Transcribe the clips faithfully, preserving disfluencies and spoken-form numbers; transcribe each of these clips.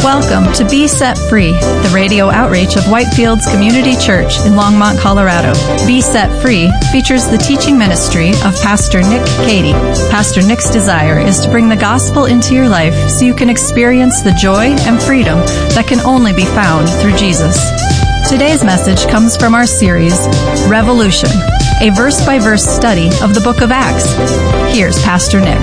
Welcome to Be Set Free, the radio outreach of Whitefields Community Church in Longmont, Colorado. Be Set Free features the teaching ministry of Pastor Nick Cady. Pastor Nick's desire is to bring the gospel into your life so you can experience the joy and freedom that can only be found through Jesus. Today's message comes from our series, Revolution, a verse-by-verse study of the book of Acts. Here's Pastor Nick.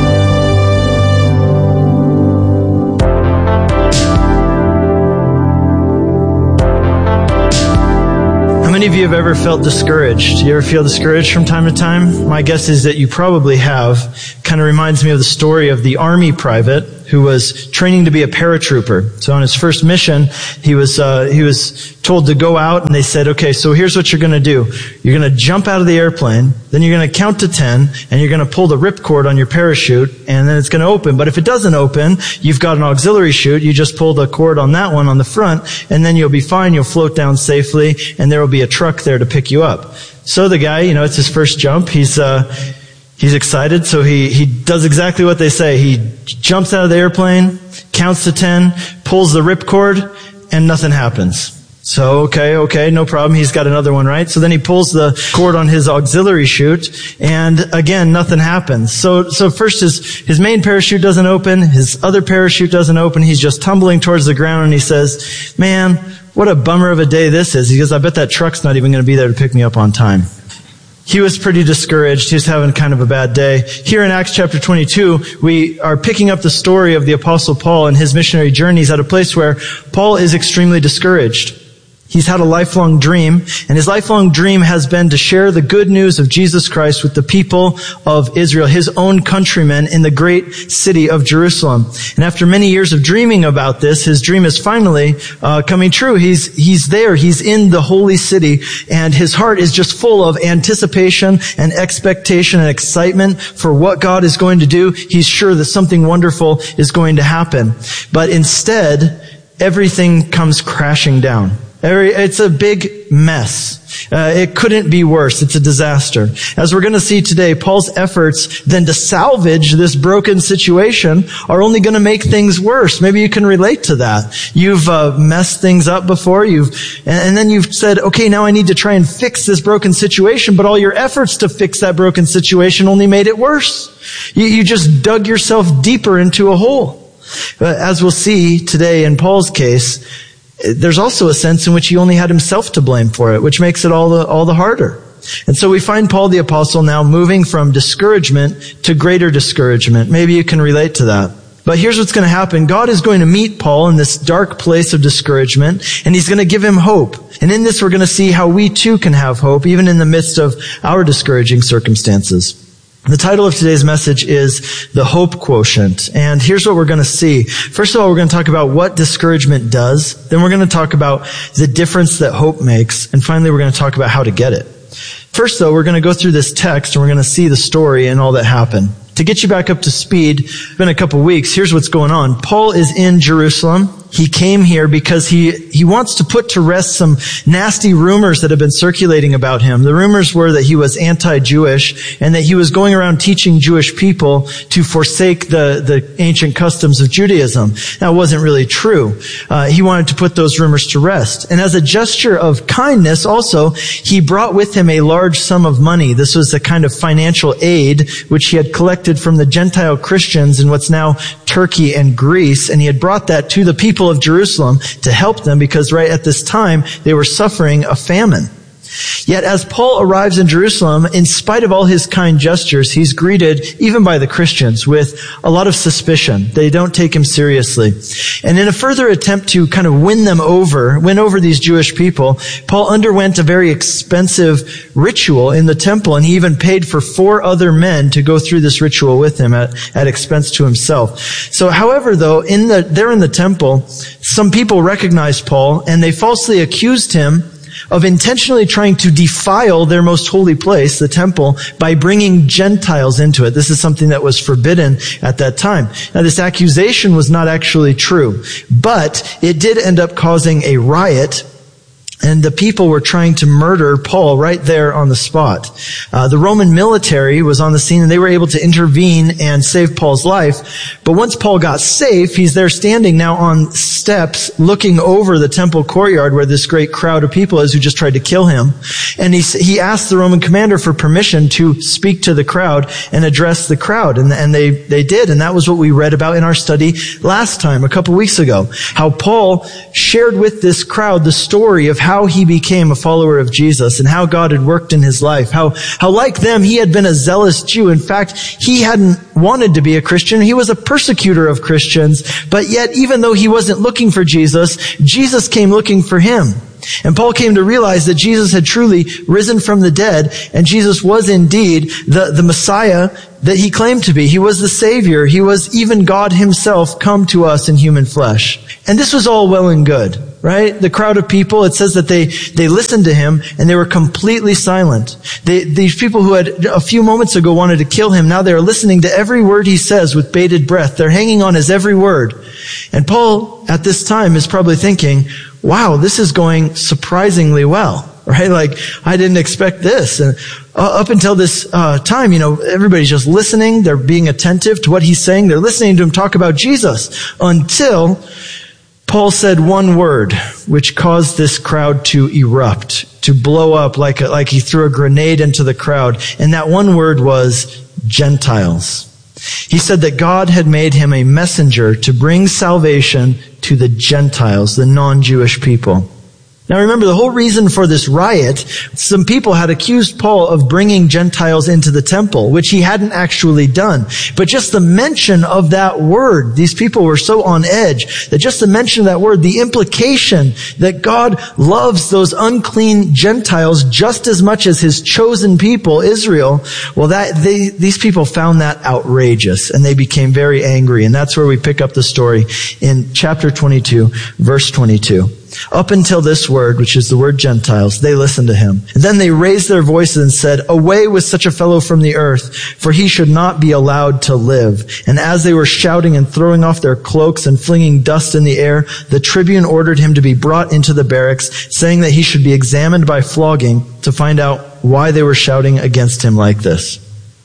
How many of you have ever felt discouraged? You ever feel discouraged from time to time? My guess is that you probably have. Kind of reminds me of the story of the Army private who was training to be a paratrooper. So on his first mission, he was uh, he was told to go out, and they said, okay, so here's what you're going to do. You're going to jump out of the airplane, then you're going to count to ten, and you're going to pull the ripcord on your parachute, and then it's going to open. But if it doesn't open, you've got an auxiliary chute. You just pull the cord on that one on the front, and then you'll be fine. You'll float down safely, and there will be a truck there to pick you up. So the guy, you know, it's his first jump. He's uh He's excited, so he, he does exactly what they say. He jumps out of the airplane, counts to ten, pulls the ripcord, and nothing happens. So, okay, okay, no problem. He's got another one, right? So then he pulls the cord on his auxiliary chute, and again, nothing happens. So, so first his, his main parachute doesn't open, his other parachute doesn't open, he's just tumbling towards the ground, and he says, man, what a bummer of a day this is. He goes, I bet that truck's not even going to be there to pick me up on time. He was pretty discouraged. He was having kind of a bad day. Here in Acts chapter twenty-two, we are picking up the story of the Apostle Paul and his missionary journeys at a place where Paul is extremely discouraged. He's had a lifelong dream, and his lifelong dream has been to share the good news of Jesus Christ with the people of Israel, his own countrymen in the great city of Jerusalem. And after many years of dreaming about this, his dream is finally uh, coming true. He's he's there. He's in the holy city, and his heart is just full of anticipation and expectation and excitement for what God is going to do. He's sure that something wonderful is going to happen. But instead, everything comes crashing down. It's a big mess. Uh, it couldn't be worse. It's a disaster. As we're going to see today, Paul's efforts then to salvage this broken situation are only going to make things worse. Maybe you can relate to that. You've uh, messed things up before. You've, and, and then you've said, okay, now I need to try and fix this broken situation. But all your efforts to fix that broken situation only made it worse. You, you just dug yourself deeper into a hole. But as we'll see today in Paul's case, there's also a sense in which he only had himself to blame for it, which makes it all the, all the harder. And so we find Paul the Apostle now moving from discouragement to greater discouragement. Maybe you can relate to that. But here's what's going to happen. God is going to meet Paul in this dark place of discouragement, and he's going to give him hope. And in this, we're going to see how we too can have hope, even in the midst of our discouraging circumstances. The title of today's message is The Hope Quotient. And here's what we're going to see. First of all, we're going to talk about what discouragement does. Then we're going to talk about the difference that hope makes. And finally, we're going to talk about how to get it. First, though, we're going to go through this text and we're going to see the story and all that happened. To get you back up to speed, it's been a couple weeks. Here's what's going on. Paul is in Jerusalem. He came here because he, he wants to put to rest some nasty rumors that have been circulating about him. The rumors were that he was anti-Jewish and that he was going around teaching Jewish people to forsake the, the ancient customs of Judaism. That wasn't really true. Uh, he wanted to put those rumors to rest. And as a gesture of kindness also, he brought with him a large sum of money. This was a kind of financial aid which he had collected from the Gentile Christians in what's now Turkey and Greece, and he had brought that to the people of Jerusalem to help them because right at this time they were suffering a famine. Yet as Paul arrives in Jerusalem, in spite of all his kind gestures, he's greeted, even by the Christians, with a lot of suspicion. They don't take him seriously. And in a further attempt to kind of win them over, win over these Jewish people, Paul underwent a very expensive ritual in the temple, and he even paid for four other men to go through this ritual with him at, at expense to himself. So however, though, in the, there in the temple, some people recognized Paul, and they falsely accused him of intentionally trying to defile their most holy place, the temple, by bringing Gentiles into it. This is something that was forbidden at that time. Now, this accusation was not actually true, but it did end up causing a riot And the people were trying to murder Paul right there on the spot. Uh, the Roman military was on the scene and they were able to intervene and save Paul's life. But once Paul got safe, he's there standing now on steps looking over the temple courtyard where this great crowd of people is who just tried to kill him. And he, he asked the Roman commander for permission to speak to the crowd and address the crowd. And, and they, they did. And that was what we read about in our study last time, a couple weeks ago. How Paul shared with this crowd the story of how he became a follower of Jesus and how God had worked in his life. How, how like them, he had been a zealous Jew. In fact, he hadn't wanted to be a Christian. He was a persecutor of Christians. But yet, even though he wasn't looking for Jesus, Jesus came looking for him. And Paul came to realize that Jesus had truly risen from the dead, and Jesus was indeed the, the Messiah that he claimed to be. He was the Savior. He was even God himself come to us in human flesh. And this was all well and good, right? The crowd of people, it says that they, they listened to him and they were completely silent. They, these people who had a few moments ago wanted to kill him, now they are listening to every word he says with bated breath. They're hanging on his every word. And Paul, at this time, is probably thinking, wow, this is going surprisingly well, right? Like, I didn't expect this. And uh, up until this uh, time, you know, everybody's just listening. They're being attentive to what he's saying. They're listening to him talk about Jesus until Paul said one word, which caused this crowd to erupt, to blow up like a, like he threw a grenade into the crowd. And that one word was Gentiles. He said that God had made him a messenger to bring salvation to the Gentiles, the non-Jewish people. Now remember, the whole reason for this riot, some people had accused Paul of bringing Gentiles into the temple, which he hadn't actually done. But just the mention of that word, these people were so on edge that just the mention of that word, the implication that God loves those unclean Gentiles just as much as his chosen people, Israel, well, that they, these people found that outrageous and they became very angry. And that's where we pick up the story in chapter twenty-two, verse twenty-two. Up until this word, which is the word Gentiles, they listened to him. And then they raised their voices and said, "Away with such a fellow from the earth, for he should not be allowed to live." And as they were shouting and throwing off their cloaks and flinging dust in the air, the tribune ordered him to be brought into the barracks, saying that he should be examined by flogging to find out why they were shouting against him like this.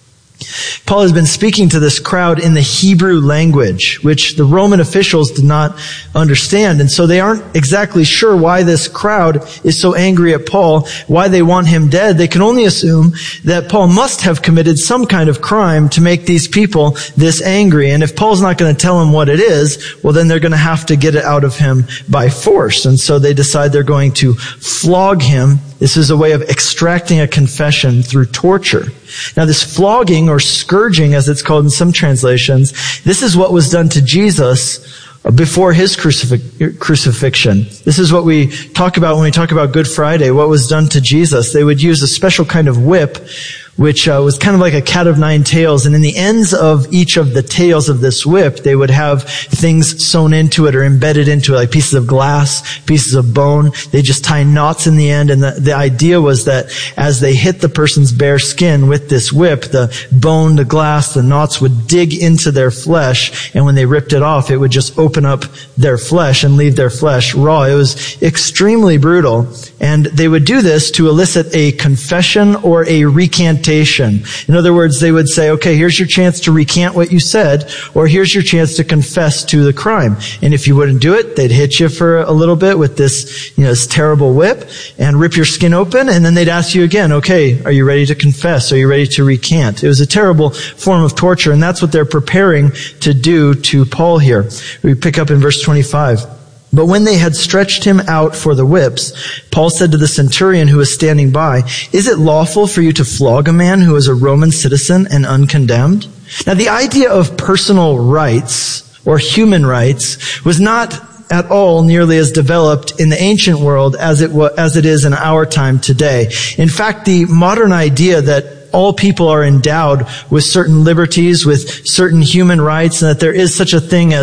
Paul has been speaking to this crowd in the Hebrew language, which the Roman officials did not understand. And so they aren't exactly sure why this crowd is so angry at Paul, why they want him dead. They can only assume that Paul must have committed some kind of crime to make these people this angry. And if Paul's not going to tell them what it is, well, then they're going to have to get it out of him by force. And so they decide they're going to flog him. This is a way of extracting a confession through torture. Now, this flogging or scourging, as it's called in some translations, this is what was done to Jesus before his crucif- crucifixion. This is what we talk about when we talk about Good Friday, what was done to Jesus. They would use a special kind of whip, which uh, was kind of like a cat of nine tails. And in the ends of each of the tails of this whip, they would have things sewn into it or embedded into it, like pieces of glass, pieces of bone. They just tie knots in the end. And the, the idea was that as they hit the person's bare skin with this whip, the bone, the glass, the knots would dig into their flesh. And when they ripped it off, it would just open up their flesh and leave their flesh raw. It was extremely brutal. And they would do this to elicit a confession or a recantation. In other words, they would say, okay, here's your chance to recant what you said, or here's your chance to confess to the crime. And if you wouldn't do it, they'd hit you for a little bit with this, you know, this terrible whip and rip your skin open. And then they'd ask you again, okay, are you ready to confess? Are you ready to recant? It was a terrible form of torture. And that's what they're preparing to do to Paul here. We pick up in verse twenty-five. But when they had stretched him out for the whips, Paul said to the centurion who was standing by, "Is it lawful for you to flog a man who is a Roman citizen and uncondemned?" Now, the idea of personal rights or human rights was not at all nearly as developed in the ancient world as it was, as it is in our time today. In fact, the modern idea that all people are endowed with certain liberties, with certain human rights, and that there is such a thing as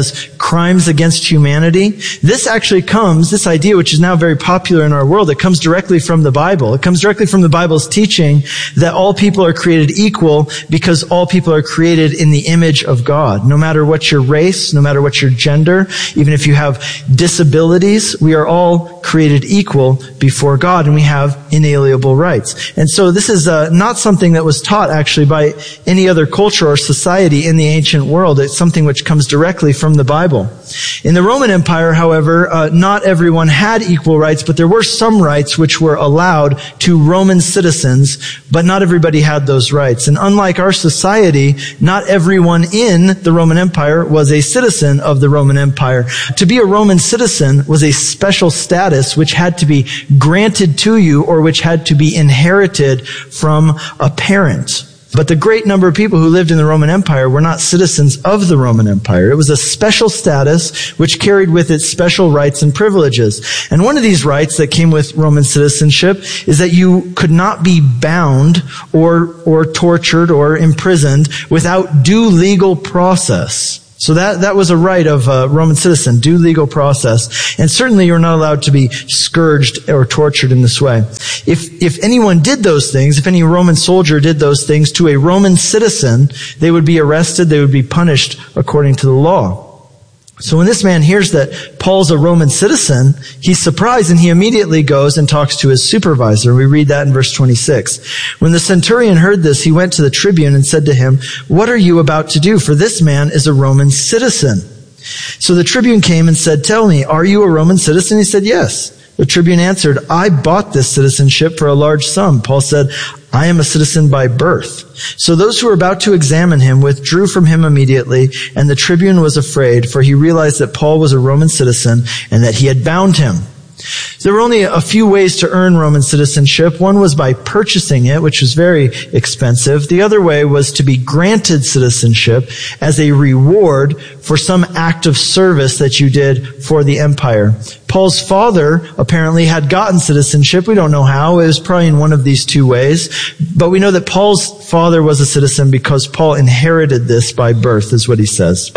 crimes against humanity. This actually comes, this idea, which is now very popular in our world, it comes directly from the Bible. It comes directly from the Bible's teaching that all people are created equal because all people are created in the image of God. No matter what your race, no matter what your gender, even if you have disabilities, we are all created equal before God, and we have inalienable rights. And so this is uh, not something that was taught actually by any other culture or society in the ancient world. It's something which comes directly from the Bible. In the Roman Empire, however, uh, not everyone had equal rights, but there were some rights which were allowed to Roman citizens, but not everybody had those rights. And unlike our society, not everyone in the Roman Empire was a citizen of the Roman Empire. To be a Roman citizen was a special status which had to be granted to you or which had to be inherited from a parent. But the great number of people who lived in the Roman Empire were not citizens of the Roman Empire. It was a special status which carried with it special rights and privileges. And one of these rights that came with Roman citizenship is that you could not be bound or, or tortured or imprisoned without due legal process. So that, that was a right of a Roman citizen, due legal process. And certainly you're not allowed to be scourged or tortured in this way. If, if anyone did those things, if any Roman soldier did those things to a Roman citizen, they would be arrested, they would be punished according to the law. So when this man hears that Paul's a Roman citizen, he's surprised and he immediately goes and talks to his supervisor. We read that in verse twenty-six. When the centurion heard this, he went to the tribune and said to him, "What are you about to do? For this man is a Roman citizen." So the tribune came and said, "Tell me, are you a Roman citizen?" He said, "Yes." The tribune answered, "I bought this citizenship for a large sum." Paul said, "I am a citizen by birth." So those who were about to examine him withdrew from him immediately, and the tribune was afraid, for he realized that Paul was a Roman citizen and that he had bound him. There were only a few ways to earn Roman citizenship. One was by purchasing it, which was very expensive. The other way was to be granted citizenship as a reward for some act of service that you did for the empire. Paul's father apparently had gotten citizenship. We don't know how. It was probably in one of these two ways. But we know that Paul's father was a citizen because Paul inherited this by birth, is what he says.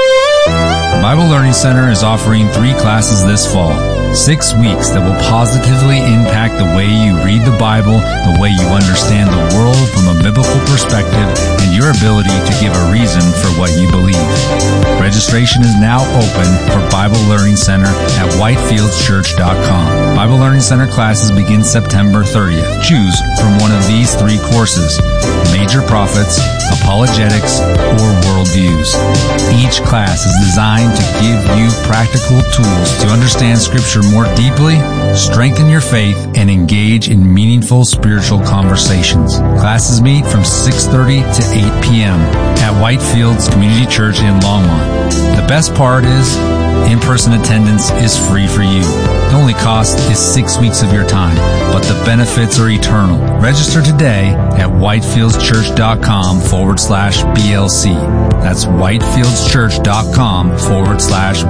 Bible Learning Center is offering three classes this fall. Six weeks that will positively impact the way you read the Bible, the way you understand the world from a biblical perspective, and your ability to give a reason for what you believe. Registration is now open for Bible Learning Center at whitefields church dot com. Bible Learning Center classes begin September thirtieth. Choose from one of these three courses: Major Prophets, Apologetics, or Worldviews. Each class is designed to give you practical tools to understand Scripture more deeply, strengthen your faith, and engage in meaningful spiritual conversations. Classes meet from six thirty to eight p.m. at Whitefields Community Church in Longmont. The best part is, in-person attendance is free for you. The only cost is six weeks of your time, but the benefits are eternal. Register today at whitefieldschurch.com forward slash BLC. That's whitefieldschurch.com forward slash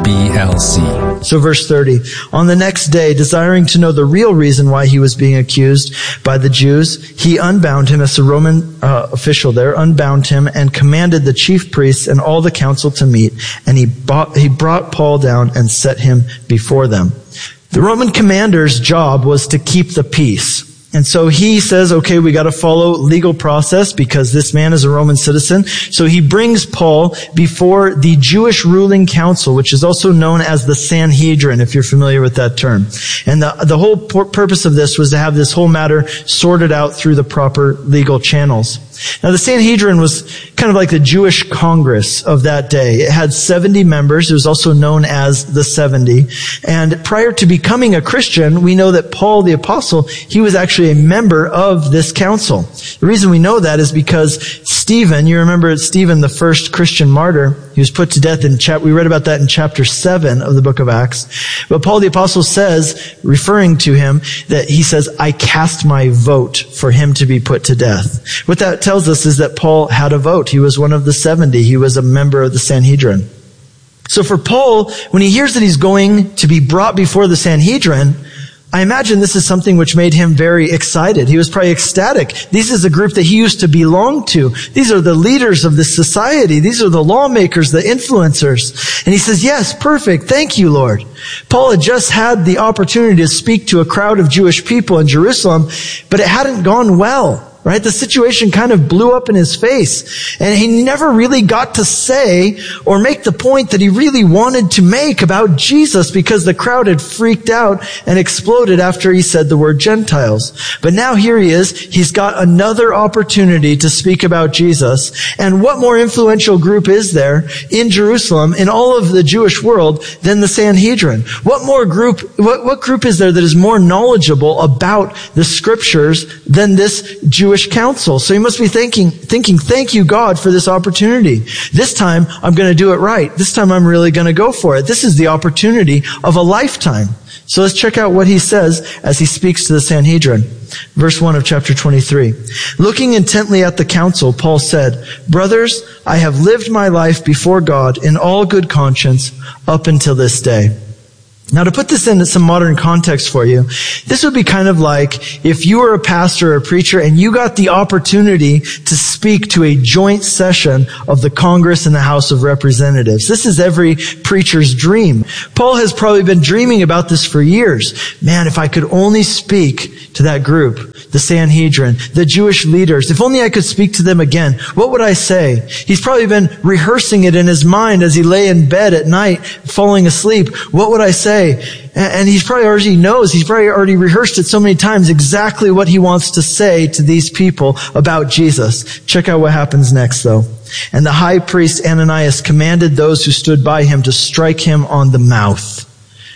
BLC. So verse thirty, on the next day, desiring to know the real reason why he was being accused by the Jews, he unbound him, as a Roman uh, official there, unbound him and commanded the chief priests and all the council to meet. And he, bought, he brought Paul down and set him before them. The Roman commander's job was to keep the peace. And so he says, okay, we got to follow legal process because this man is a Roman citizen. So he brings Paul before the Jewish ruling council, which is also known as the Sanhedrin, if you're familiar with that term. And the, the whole purpose of this was to have this whole matter sorted out through the proper legal channels. Now, the Sanhedrin was kind of like the Jewish Congress of that day. It had seventy members. It was also known as the seventy. And prior to becoming a Christian, we know that Paul the Apostle, he was actually a member of this council. The reason we know that is because Stephen, you remember Stephen, the first Christian martyr, he was put to death in chapter, we read about that in chapter seven of the book of Acts. But Paul the Apostle says, referring to him, that he says, I cast my vote for him to be put to death. What that tells us is that Paul had a vote. He was one of the seventy. He was a member of the Sanhedrin. So for Paul, when he hears that he's going to be brought before the Sanhedrin, I imagine this is something which made him very excited. He was probably ecstatic. This is a group that he used to belong to. These are the leaders of this society. These are the lawmakers, the influencers. And he says, yes, perfect. Thank you, Lord. Paul had just had the opportunity to speak to a crowd of Jewish people in Jerusalem, but it hadn't gone well. Right? The situation kind of blew up in his face, and he never really got to say or make the point that he really wanted to make about Jesus because the crowd had freaked out and exploded after he said the word Gentiles. But now here he is. He's got another opportunity to speak about Jesus. And what more influential group is there in Jerusalem, in all of the Jewish world, than the Sanhedrin? What more group, what, what group is there that is more knowledgeable about the scriptures than this Jewish council? So he must be thinking, thinking, thank you, God, for this opportunity. This time, I'm going to do it right. This time, I'm really going to go for it. This is the opportunity of a lifetime. So let's check out what he says as he speaks to the Sanhedrin. Verse one of chapter twenty-three. Looking intently at the council, Paul said, brothers, I have lived my life before God in all good conscience up until this day. Now, to put this into some modern context for you, this would be kind of like if you were a pastor or a preacher and you got the opportunity to speak to a joint session of the Congress and the House of Representatives. This is every preacher's dream. Paul has probably been dreaming about this for years. Man, if I could only speak to that group, the Sanhedrin, the Jewish leaders, if only I could speak to them again, what would I say? He's probably been rehearsing it in his mind as he lay in bed at night, falling asleep. What would I say? And he's probably already knows, he's probably already rehearsed it so many times exactly what he wants to say to these people about Jesus. Check out what happens next though. And the high priest Ananias commanded those who stood by him to strike him on the mouth.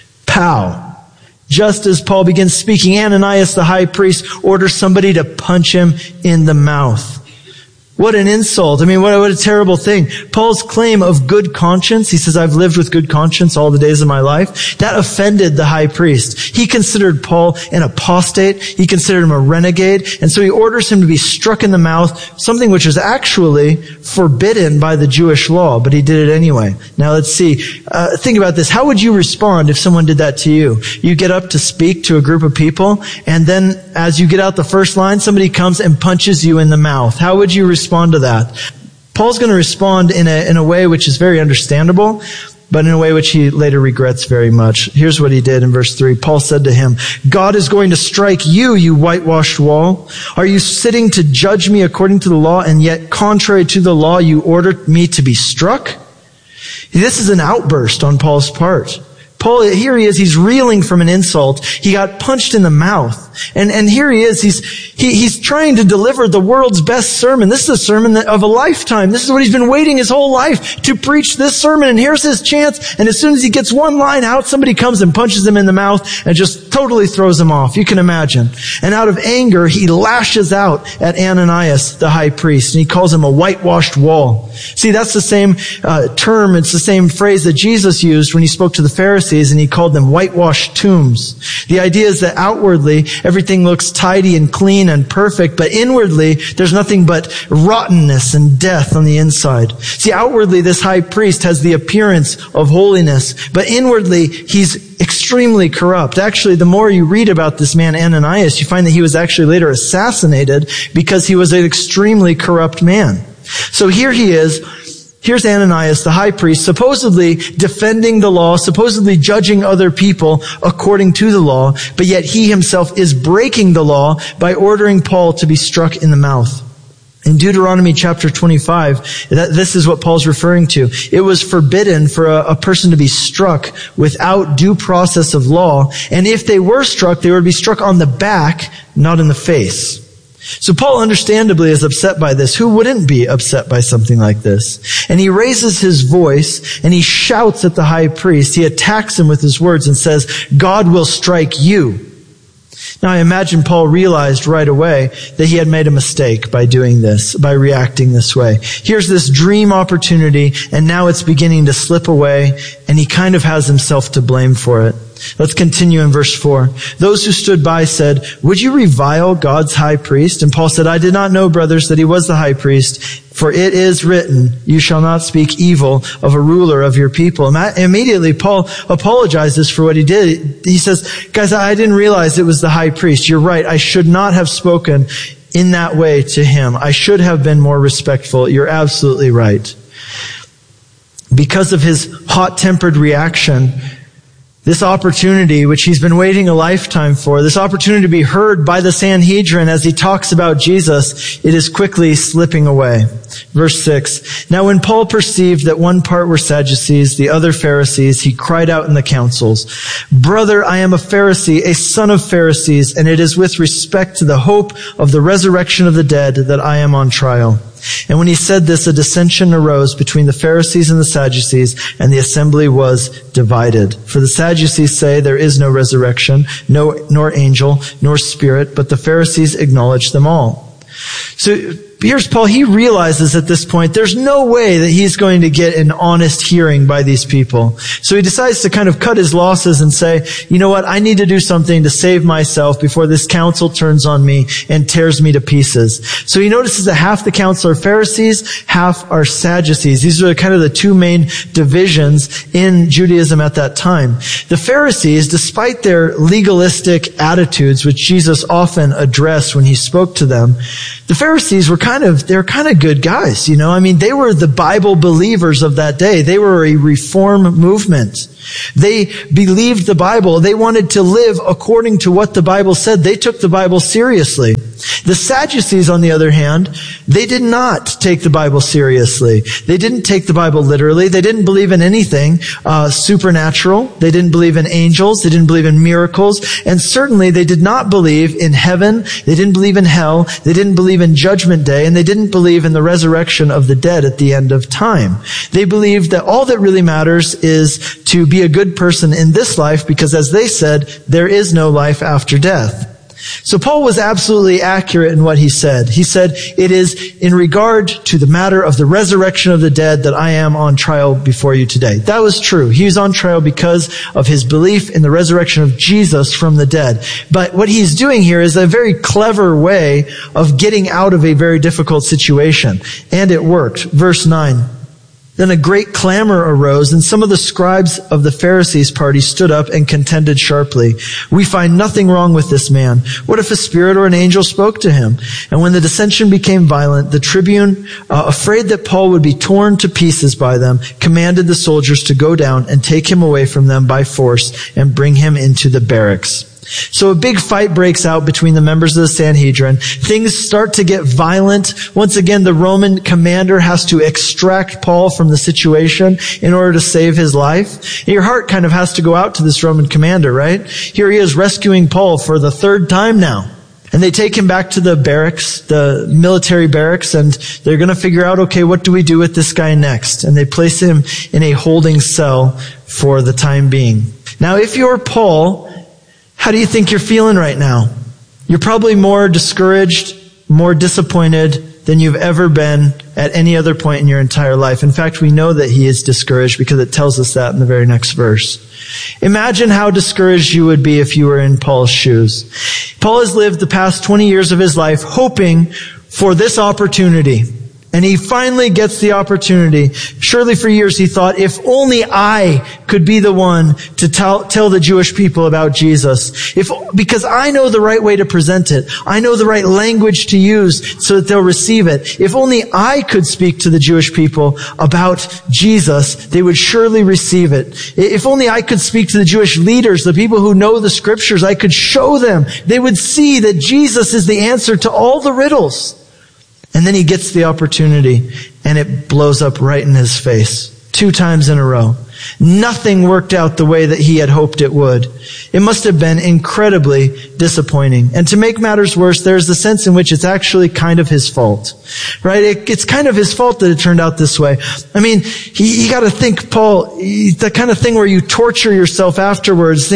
Pow! Just as Paul begins speaking, Ananias the high priest orders somebody to punch him in the mouth. What an insult. I mean, what, what a terrible thing. Paul's claim of good conscience, he says, I've lived with good conscience all the days of my life. That offended the high priest. He considered Paul an apostate. He considered him a renegade. And so he orders him to be struck in the mouth, something which is actually forbidden by the Jewish law, but he did it anyway. Now let's see. Uh, think about this. How would you respond if someone did that to you? You get up to speak to a group of people, and then as you get out the first line, somebody comes and punches you in the mouth. How would you respond? Respond to that? Paul's going to respond in a, in a way which is very understandable, but in a way which he later regrets very much. Here's what he did in verse three. Paul said to him, God is going to strike you, you whitewashed wall. Are you sitting to judge me according to the law, and yet contrary to the law you ordered me to be struck? This is an outburst on Paul's part. Paul, here he is, he's reeling from an insult. He got punched in the mouth. And, and here he is, he's, he, he's trying to deliver the world's best sermon. This is a sermon of a lifetime. This is what he's been waiting his whole life to preach this sermon. And here's his chance. And as soon as he gets one line out, somebody comes and punches him in the mouth and just totally throws him off. You can imagine. And out of anger, he lashes out at Ananias, the high priest, and he calls him a whitewashed wall. See, that's the same uh, term. It's the same phrase that Jesus used when he spoke to the Pharisees, and he called them whitewashed tombs. The idea is that outwardly, everything looks tidy and clean and perfect, but inwardly, there's nothing but rottenness and death on the inside. See, outwardly, this high priest has the appearance of holiness, but inwardly, he's extremely corrupt. Actually, the more you read about this man Ananias, you find that he was actually later assassinated because he was an extremely corrupt man. So here he is. Here's Ananias, the high priest, supposedly defending the law, supposedly judging other people according to the law, but yet he himself is breaking the law by ordering Paul to be struck in the mouth. In Deuteronomy chapter twenty-five, that, this is what Paul's referring to. It was forbidden for a, a person to be struck without due process of law, and if they were struck, they would be struck on the back, not in the face. So Paul understandably is upset by this. Who wouldn't be upset by something like this? And he raises his voice and he shouts at the high priest. He attacks him with his words and says, God will strike you. Now I imagine Paul realized right away that he had made a mistake by doing this, by reacting this way. Here's this dream opportunity, and now it's beginning to slip away, and he kind of has himself to blame for it. Let's continue in verse four. Those who stood by said, "Would you revile God's high priest?" And Paul said, "I did not know, brothers, that he was the high priest. For it is written, you shall not speak evil of a ruler of your people." Immediately, Paul apologizes for what he did. He says, guys, I didn't realize it was the high priest. You're right. I should not have spoken in that way to him. I should have been more respectful. You're absolutely right. Because of his hot-tempered reaction, this opportunity, which he's been waiting a lifetime for, this opportunity to be heard by the Sanhedrin as he talks about Jesus, it is quickly slipping away. Verse six. Now when Paul perceived that one part were Sadducees, the other Pharisees, he cried out in the councils, "Brother, I am a Pharisee, a son of Pharisees, and it is with respect to the hope of the resurrection of the dead that I am on trial." And when he said this, a dissension arose between the Pharisees and the Sadducees, and the assembly was divided. For the Sadducees say there is no resurrection, no, nor angel, nor spirit, but the Pharisees acknowledge them all. So here's Paul. He realizes at this point there's no way that he's going to get an honest hearing by these people. So he decides to kind of cut his losses and say, you know what, I need to do something to save myself before this council turns on me and tears me to pieces. So he notices that half the council are Pharisees, half are Sadducees. These are kind of the two main divisions in Judaism at that time. The Pharisees, despite their legalistic attitudes, which Jesus often addressed when he spoke to them, the Pharisees were kind of, they're kind of good guys, you know. I mean, they were the Bible believers of that day. They were a reform movement. They believed the Bible. They wanted to live according to what the Bible said. They took the Bible seriously. The Sadducees, on the other hand, they did not take the Bible seriously. They didn't take the Bible literally. They didn't believe in anything uh, supernatural. They didn't believe in angels. They didn't believe in miracles. And certainly they did not believe in heaven. They didn't believe in hell. They didn't believe in judgment day. And they didn't believe in the resurrection of the dead at the end of time. They believed that all that really matters is to be a good person in this life, because as they said, there is no life after death. So Paul was absolutely accurate in what he said. He said, it is in regard to the matter of the resurrection of the dead that I am on trial before you today. That was true. He was on trial because of his belief in the resurrection of Jesus from the dead. But what he's doing here is a very clever way of getting out of a very difficult situation. And it worked. Verse nine. Then a great clamor arose, and some of the scribes of the Pharisees' party stood up and contended sharply. "We find nothing wrong with this man. What if a spirit or an angel spoke to him?" And when the dissension became violent, the tribune, uh, afraid that Paul would be torn to pieces by them, commanded the soldiers to go down and take him away from them by force and bring him into the barracks. So a big fight breaks out between the members of the Sanhedrin. Things start to get violent. Once again, the Roman commander has to extract Paul from the situation in order to save his life. Your heart kind of has to go out to this Roman commander, right? Here he is rescuing Paul for the third time now. And they take him back to the barracks, the military barracks, and they're going to figure out, okay, what do we do with this guy next? And they place him in a holding cell for the time being. Now, if you're Paul, how do you think you're feeling right now? You're probably more discouraged, more disappointed than you've ever been at any other point in your entire life. In fact, we know that he is discouraged because it tells us that in the very next verse. Imagine how discouraged you would be if you were in Paul's shoes. Paul has lived the past twenty years of his life hoping for this opportunity. And he finally gets the opportunity. Surely for years he thought, if only I could be the one to tell, tell the Jewish people about Jesus. If, because I know the right way to present it. I know the right language to use so that they'll receive it. If only I could speak to the Jewish people about Jesus, they would surely receive it. If only I could speak to the Jewish leaders, the people who know the scriptures, I could show them. They would see that Jesus is the answer to all the riddles. And then he gets the opportunity, and it blows up right in his face. Two times in a row. Nothing worked out the way that he had hoped it would. It must have been incredibly disappointing. And to make matters worse, there's the sense in which it's actually kind of his fault. Right? It, it's kind of his fault that it turned out this way. I mean, he, you gotta think, Paul, the kind of thing where you torture yourself afterwards thinking,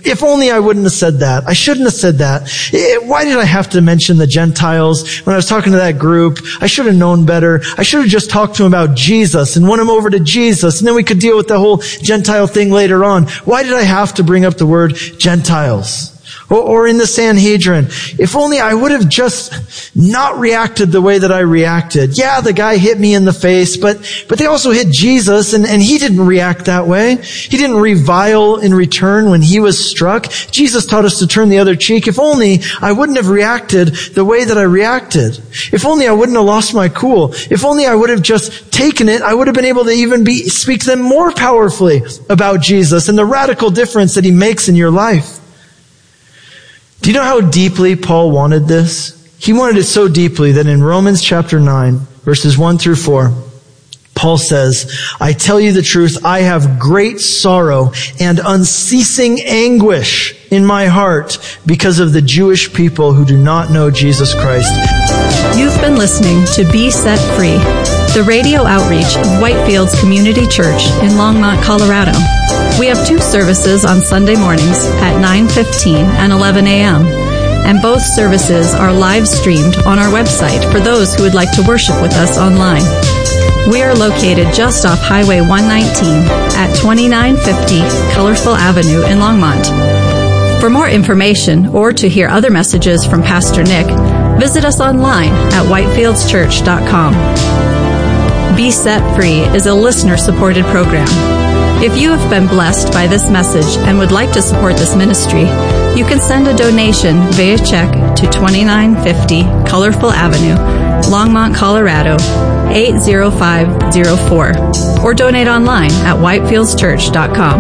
If only I wouldn't have said that. I shouldn't have said that. Why did I have to mention the Gentiles when I was talking to that group? I should have known better. I should have just talked to them about Jesus and won them over to Jesus, and then we could deal with the whole Gentile thing later on. Why did I have to bring up the word Gentiles? Or, or in the Sanhedrin, if only I would have just not reacted the way that I reacted. Yeah, the guy hit me in the face, but, but they also hit Jesus, and, and he didn't react that way. He didn't revile in return when he was struck. Jesus taught us to turn the other cheek. If only I wouldn't have reacted the way that I reacted. If only I wouldn't have lost my cool. If only I would have just taken it, I would have been able to even be, speak to them more powerfully about Jesus and the radical difference that he makes in your life. Do you know how deeply Paul wanted this? He wanted it so deeply that in Romans chapter nine, verses one through four, Paul says, I tell you the truth, I have great sorrow and unceasing anguish in my heart because of the Jewish people who do not know Jesus Christ. You've been listening to Be Set Free, the radio outreach of Whitefields Community Church in Longmont, Colorado. We have two services on Sunday mornings at nine fifteen and eleven a.m., and both services are live streamed on our website for those who would like to worship with us online. We are located just off Highway one nineteen at twenty-nine fifty Colorful Avenue in Longmont. For more information or to hear other messages from Pastor Nick, visit us online at whitefields church dot com. Be Set Free is a listener-supported program. If you have been blessed by this message and would like to support this ministry, you can send a donation via check to twenty-nine fifty Colorful Avenue, Longmont, Colorado, eight zero five zero four, or donate online at whitefields church dot com.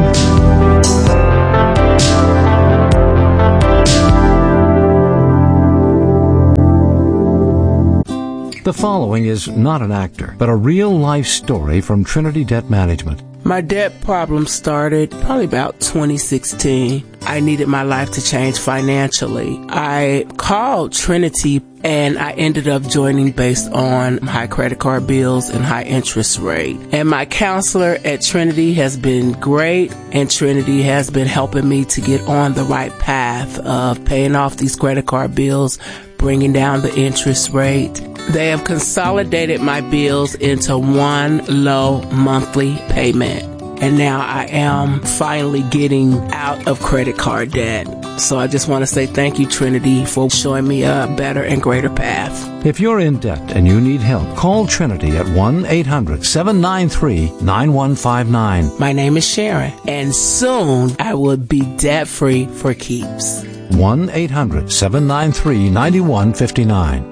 The following is not an actor, but a real-life story from Trinity Debt Management. My debt problem started probably about twenty sixteen. I needed my life to change financially. I called Trinity and I ended up joining based on high credit card bills and high interest rate. And my counselor at Trinity has been great, and Trinity has been helping me to get on the right path of paying off these credit card bills, bringing down the interest rate. They have consolidated my bills into one low monthly payment. And now I am finally getting out of credit card debt. So I just want to say thank you, Trinity, for showing me a better and greater path. If you're in debt and you need help, call Trinity at one eight hundred seven nine three nine one five nine. My name is Sharon, and soon I will be debt-free for keeps. one eight hundred seven nine three nine one five nine.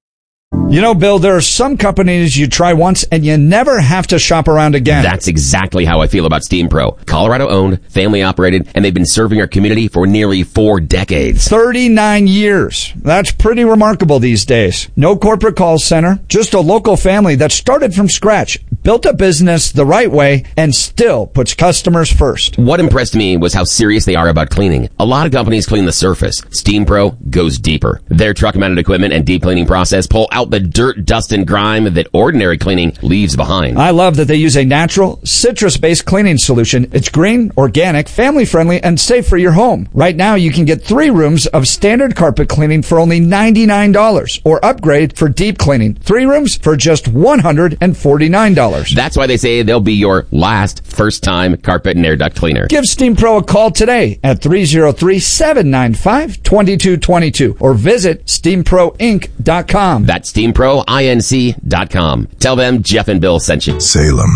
You know, Bill, there are some companies you try once and you never have to shop around again. That's exactly how I feel about Steam Pro. Colorado owned, family operated, and they've been serving our community for nearly four decades. thirty-nine years. That's pretty remarkable these days. No corporate call center, just a local family that started from scratch, built a business the right way, and still puts customers first. What impressed me was how serious they are about cleaning. A lot of companies clean the surface. Steam Pro goes deeper. Their truck-mounted equipment and deep cleaning process pull out the dirt, dust, and grime that ordinary cleaning leaves behind. I love that they use a natural, citrus-based cleaning solution. It's green, organic, family-friendly, and safe for your home. Right now, you can get three rooms of standard carpet cleaning for only ninety-nine dollars, or upgrade for deep cleaning. Three rooms for just one hundred forty-nine dollars. That's why they say they'll be your last first-time carpet and air duct cleaner. Give Steam Pro a call today at three oh three, seven nine five, two two two two or visit steam pro inc dot com. That's steam pro inc dot com. Tell them Jeff and Bill sent you. Salem.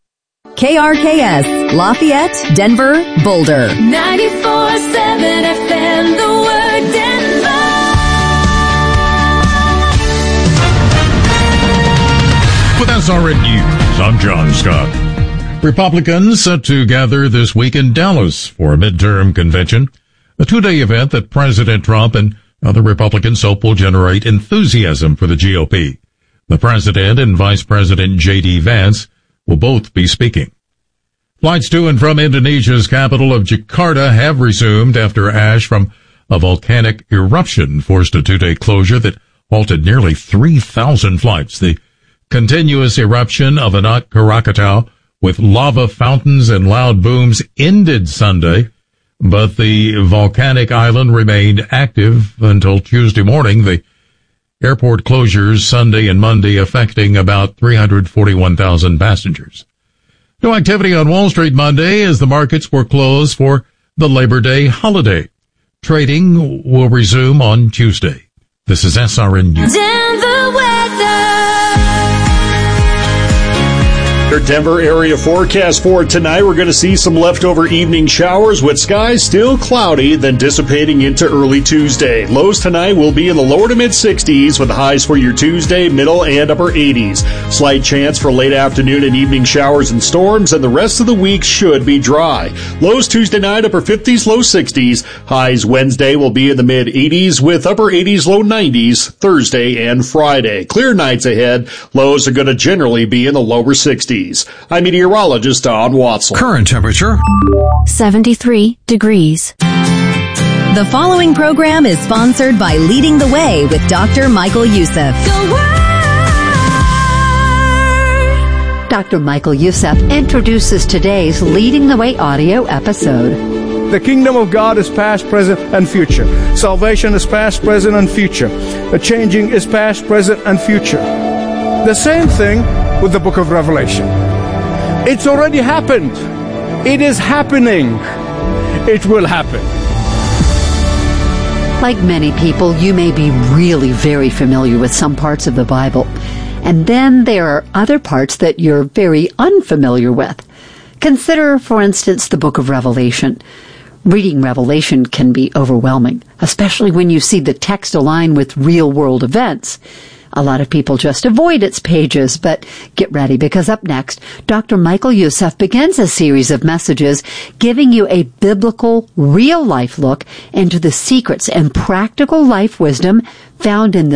K R K S, Lafayette, Denver, Boulder. ninety-four seven F M, the word Denver. With S R N News, I'm John Scott. Republicans set to gather this week in Dallas for a midterm convention, a two-day event that President Trump and other Republicans hope will generate enthusiasm for the G O P. The President and Vice President J D Vance will both be speaking. Flights to and from Indonesia's capital of Jakarta have resumed after ash from a volcanic eruption forced a two-day closure that halted nearly three thousand flights. The continuous eruption of Anak Krakatau with lava fountains and loud booms ended Sunday but the volcanic island remained active until Tuesday morning. The airport closures Sunday and Monday affecting about three hundred forty-one thousand passengers. No activity on Wall Street Monday as the markets were closed for the Labor Day holiday. Trading will resume on Tuesday. This is S R N News. Denver weather. Your Denver area forecast for tonight, we're going to see some leftover evening showers with skies still cloudy, then dissipating into early Tuesday. Lows tonight will be in the lower to mid sixties with highs for your Tuesday, middle and upper eighties. Slight chance for late afternoon and evening showers and storms, and the rest of the week should be dry. Lows Tuesday night, upper fifties, low sixties. Highs Wednesday will be in the mid eighties with upper eighties, low nineties Thursday and Friday. Clear nights ahead. Lows are going to generally be in the lower sixties. I'm meteorologist Don Watson. Current temperature seventy-three degrees. The following program is sponsored by Leading the Way with Doctor Michael Youssef. Doctor Michael Youssef introduces today's Leading the Way audio episode. The kingdom of God is past, present, and future. Salvation is past, present, and future. The changing is past, present, and future. The same thing with the book of Revelation. It's already happened. It is happening. It will happen. Like many people, you may be really very familiar with some parts of the Bible. And then there are other parts that you're very unfamiliar with. Consider, for instance, the book of Revelation. Reading Revelation can be overwhelming, especially when you see the text align with real-world events. A lot of people just avoid its pages, but get ready because up next, Doctor Michael Youssef begins a series of messages giving you a biblical, real-life look into the secrets and practical life wisdom found in the